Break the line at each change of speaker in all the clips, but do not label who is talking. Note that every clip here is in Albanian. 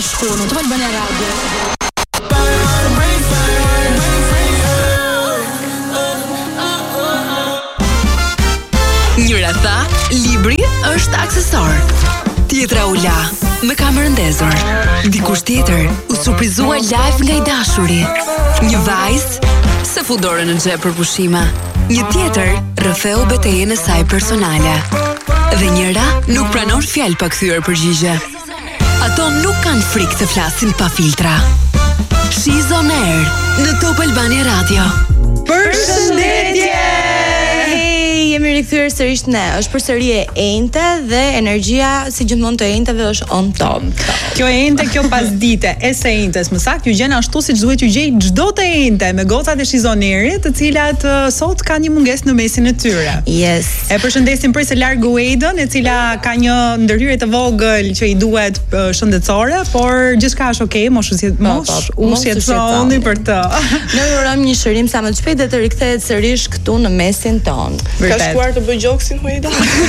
bashku në Top Albania Radio.
Njëra tha, libri është aksesor. Tjetra u la, me kamerën ndezur. Dikush tjetër u surprizua live nga i dashuri. Një vajzë se fu dorën në xhep për pushime. Një tjetër rrëfeu betejën e saj personale. Dhe njëra nuk pranon fjalë pa kthyer përgjigje. Ato nuk kanë frikë të flasin pa filtra. She's on air në Top Albania Radio.
Përshëndetje! Jemi rikthyer sërish ne. Është përsëri e enjte dhe energjia si gjithmonë të enjteve është on top.
Kjo e enjte, kjo pasdite, e së enjtes, më saktë ju gjen ashtu siç duhet ju gjej çdo të enjte me gocat e shizonerit, të cilat sot kanë një mungesë në mesin e tyre.
Yes.
E përshëndesim prej së largu Aiden, e cila ka një ndërhyrje të vogël që i duhet shëndetësore, por gjithçka është okay, mos u shqetësoni për të.
Ne urojmë një shërim sa më të shpejtë dhe të rikthehet sërish këtu në mesin ton.
Ka shkuar të bëj gjoksin Huida.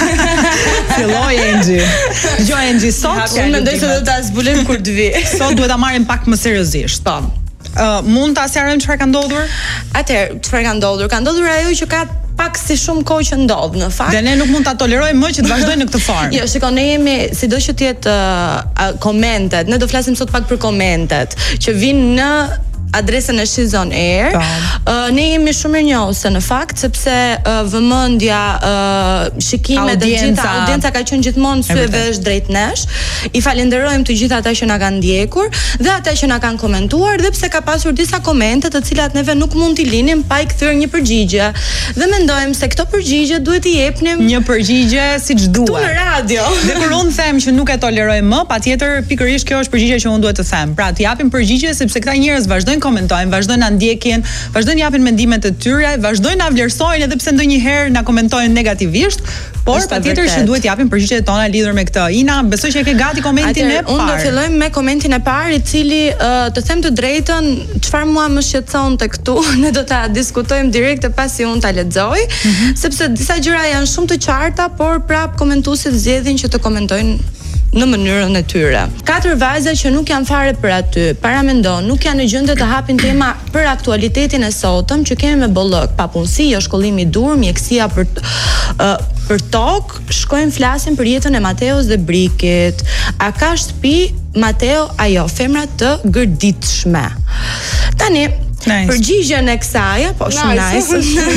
Filloi Engji. Dgjoj Engji, sot
unë mendoj se do ta zbulojmë kur të vi.
Sot duhet ta marrim pak më seriozisht.
Po.
Mund ta sqarojmë çfarë ka ndodhur?
Atëherë, çfarë ka ndodhur? Ka ndodhur ajo që ka pak si shumë kohë që ndodh në fakt.
Dhe ne nuk mund ta tolerojmë më që të vazhdojnë në këtë formë.
Jo, shikoj, ne jemi sido që të jetë komentet. Ne do flasim sot pak për komentet që vinë në adresën e She's on Air. Ne jemi shumë mirënjohëse në fakt sepse vëmendja, shikimet dhe gjitha audienca ka qenë gjithmonë syeve është drejt nesh. I falenderojmë të gjithë ata që na kanë ndjekur dhe ata që na kanë komentuar, dhe pse ka pasur disa komente të cilat neve nuk mund t'i linim pa i kthyer një përgjigje. Dhe mendojmë se këto përgjigje duhet i jepnim
një përgjigje siç duhet.
Tu në radio.
Dhe kur unë them që nuk e toleroj më, patjetër pikërisht kjo është përgjigje që unë duhet të them. Pra, të japim përgjigje sepse këta njerëz vazhdojnë komentojnë, vazhdojnë na ndjekin, vazhdojnë japin mendimet e tyre, vazhdojnë na vlerësojnë edhe pse ndonjëherë na komentojnë negativisht, por patjetër që duhet japim përgjigjet tona lidhur me këtë. Ina, besoj që e ke gati komentin e parë.
Unë do fillojmë me komentin e parë, i cili të them të drejtën, çfarë mua më shqetësonte këtu, ne do ta diskutojmë direkt pasi unë ta lexoj, sepse disa gjëra janë shumë të qarta, por prap komentuesit zgjedhin që të komentojnë në mënyrën e tyre. 4 vajza që nuk janë fare për aty, paramendon, nuk janë në gjendje të hapin tema për aktualitetin e sotëm që kemi me bollok, papunësi, jo shkollimi i dur, mjekësia për tokë, shkojmë flasim për jetën e Mateos dhe Brikit. A ka shtëpi Mateo ajo, femra të gërditshme. Tani përgjigjen e kësaj, po shumë nice.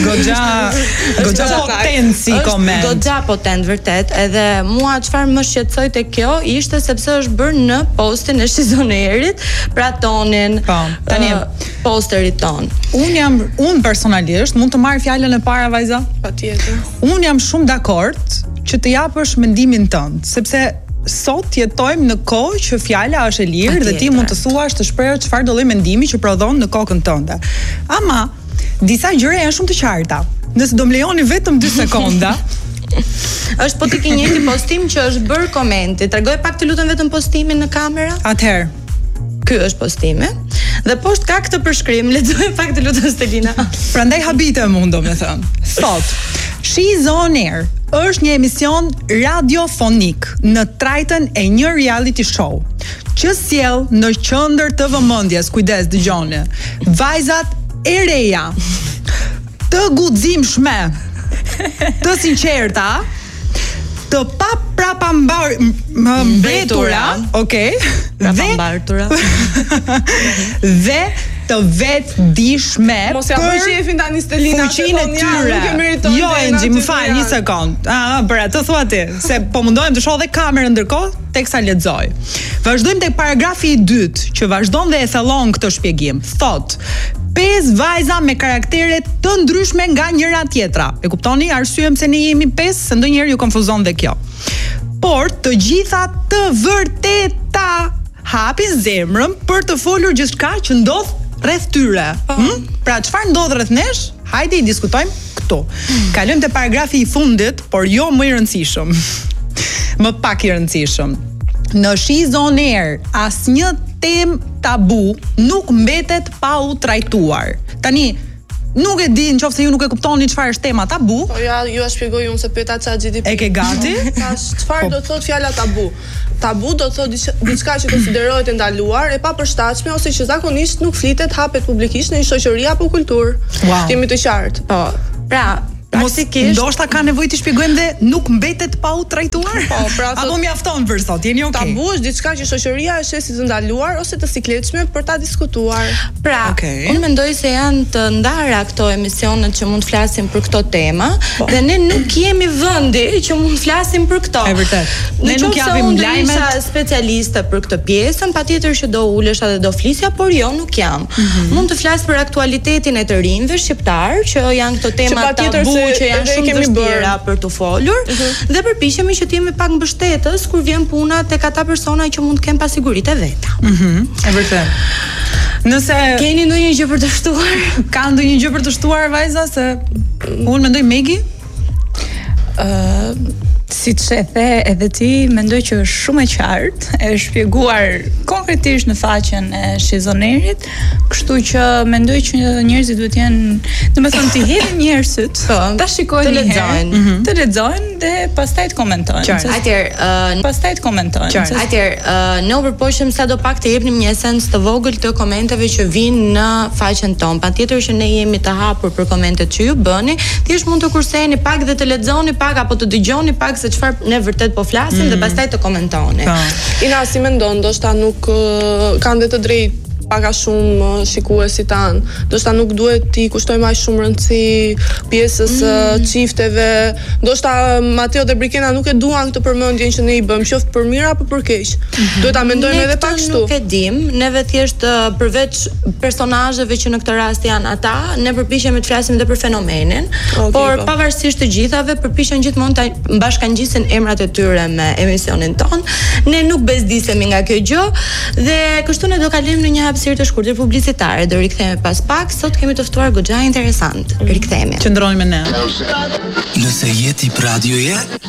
Goxha potenci koment.
Goxha potent vërtet, edhe mua çfarë më shqetësoi te kjo ishte sepse është bërë në postin e She's on Airit, pra tonin.
Po, tani
posterit ton.
Unë personalisht mund të marr fjalën e para, vajza?
Patjetër.
Unë jam shumë dakord që të japësh mendimin tënd, sepse sot jetojmë në kohë që fjala është e lirë dhe ti mund të thuash, të shprehësh çfarë do lloj mendimi që prodhon në kokën tënde. Ama disa gjëra janë shumë të qarta. Nëse do më lejoni vetëm 2 sekonda.
Është po ti ke njëti postim që është bërë komenti. Tregoj pak të lutem vetëm postimin në kamera.
Atëherë,
ky është postimi. Dhe poshtë ka këtë përshkrim, lexoj pak të lutem Stelina.
Prandaj habitem unë, domethënë. Thot, She's on Air është një emision radiofonik në trajtën e një reality show që sjell në qendër të vëmendjes, kujdes dëgjoni, vajzat e reja, të guximshme, të sinqerta, të pa prapambartura, okay?
Prapambartura.
Dhe të vetëdijshme
për shefin tani Stelina,
fuqinë e tyre. Jo, Engji, më fal, një sekond. Për atë thua ti, se po mundohem të shoh edhe kamerën ndërkohë teksa lexoj. Vazhdojmë tek paragrafi i dytë, që vazhdon dhe e thellon këtë shpjegim. Thot: 5 vajza me karaktere të ndryshme nga njëra tjetra. E kuptoni arsyeën pse ne jemi 5, se ndonjëherë ju konfuzon dhe kjo. Por të gjitha të vërteta hapin zemrën për të folur gjithçka që ndodh rreth tyre. Pra çfarë ndodh rreth nesh? Hajde i diskutojmë këtu. Kalojmë te paragrafi i fundit, por jo më i rëndësishëm. Më pak i rëndësishëm. Në She's on Air, asnjë temë tabu nuk mbetet pa u trajtuar. Tani, Nuk e di nëse ju nuk e kuptoni çfarë është tema tabu.
Po ja, ju a shpjegoj unë se pyeta ChatGPT.
E ke gati?
Tash çfarë do të thotë fjala tabu? Tabu do të thotë diçka që konsiderohet e ndaluar, e papërshtatshme ose që zakonisht nuk flitet hapet publikisht në një shoqëri apo kulturë.
Wow.
Jemi të qartë.
Po. Pra, praktikisht
ndoshta ka nevojë të shpjegojmë dhe nuk mbetet pa u trajtuar.
Po, pra
apo mjafton për sot, jeni okay.
Tabu është diçka që shoqëria e sheh si të ndaluar ose të sikletshme për ta diskutuar.
Pra, unë mendoj se janë të ndara këto emisionet që mund të flasin për këto tema dhe ne nuk jemi vendi që mund të flasim për këto.
Është vërtet. Ne nuk japim lajmet.
Unë specialiste për këtë pjesën, patjetër që do ulesha dhe do flisja, por jo nuk jam. Mund të flas për aktualitetin e të rinjve shqiptar, që janë këto tema tabu që janë shumë vështira për të folur dhe përpiqemi që të jemi pak mbështetës kur vjen puna tek ata persona që mund të kenë pasiguritë e veta.
Është vërtet. Nëse
keni ndonjë gjë për të shtuar?
Ka ndonjë gjë për të shtuar vajza se unë mendoj Megi?
Siç e the edhe ti, mendoj që është shumë e qartë, e shpjeguar konkretisht në faqen e shizonerit, kështu që mendoj që njerëzit duhet jenë, domethënë të hedhin një herë syt, ta shikojnë një herë, të lexojnë dhe pastaj të komentojnë. Pastaj të komentojnë.
Ne u përpoqëm sadopak të jepnim një esencë të vogël të komenteve që vijnë në faqen tonë. Patjetër që ne jemi të hapur për komentet që ju bëni, thjesht mund të kurseni pak dhe të lexoni pak apo të dëgjoni pak se çfarë ne vërtet po flasim dhe pastaj të komentoni.
Ina, si mendon, ndoshta nuk kanë dhe të drejtë paka shumë shikuesi tan. Ndoshta nuk duhet t'i kushtojmë aq shumë rëndësi pjesës çifteve. Ndoshta Mateo dhe Brikena nuk e duan këtë përmendjen që ne i bëjmë, qoftë për mirë apo për keq. Duhet ta mendojmë edhe pak kështu.
Nuk e dim, neve thjesht përveç personazheve që në këtë rast janë ata, ne përpiqemi të flasim edhe për fenomenin, por pavarësisht të gjithave përpiqen gjithmonë ta bashkangjisin emrat e tyre me emisionin ton. Ne nuk bezdisemi nga kjo gjë dhe kështu ne do kalojmë në një hapësirë të shkurtër publicitare. Do rikthehemi pas pak. Sot kemi të ftuar goxha interesant. Rikthehemi.
Qëndroni me ne.
Nëse je tip radioje